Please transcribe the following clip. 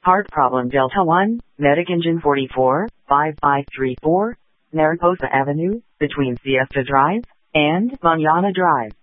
Part problem Delta 1, Medic Engine 44, 5534, Mariposa Avenue, between Siesta Drive and Manana Drive.